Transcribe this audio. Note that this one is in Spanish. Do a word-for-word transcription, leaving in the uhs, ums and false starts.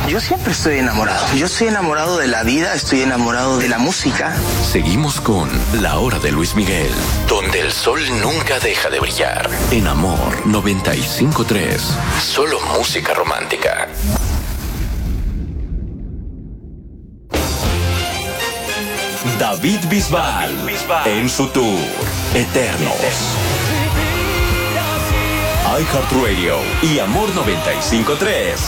Yo siempre estoy enamorado. Yo estoy enamorado de la vida, estoy enamorado de la música. Seguimos con La Hora de Luis Miguel, donde el sol nunca deja de brillar. En Amor noventa y cinco punto tres. Solo música romántica. David Bisbal, en su tour Eternos. iHeartRadio y Amor noventa y cinco punto tres